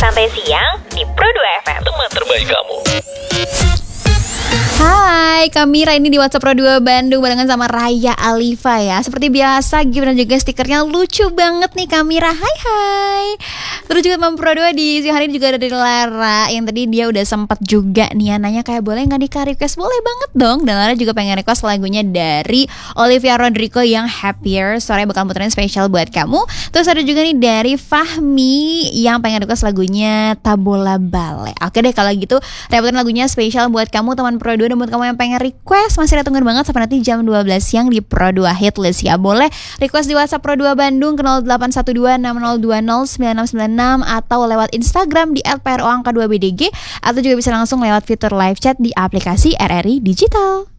Santai Siang di Pro 2 FM. Teman terbaik kamu. Hai, kami Raini di WhatsApp Pro 2 Bandung barengan sama Raya Alifa ya. Seperti biasa, gift dan juga stikernya lucu banget nih Kamira. Hai. Terus juga teman Pro 2 di siang hari ini juga ada dari Lara yang tadi dia udah sempat juga nih ya, nanya kayak boleh nggak Dika request? Boleh banget dong. Dan Lara juga pengen request lagunya dari Olivia Rodrigo yang Happier. Sore bakal muterin spesial buat kamu. Terus ada juga nih dari Fahmi yang pengen request lagunya Tabola Bale. Oke deh kalau gitu, dapetin lagunya spesial buat kamu teman Pro 2. Dan buat kamu yang pengen request, masih ada tungguin banget sampai nanti jam 12 siang di Pro 2 Hitlist ya. Boleh request di WhatsApp Pro 2 Bandung ke 081260209696 atau lewat Instagram di @pro_2bdg atau juga bisa langsung lewat fitur live chat di aplikasi RRI Digital.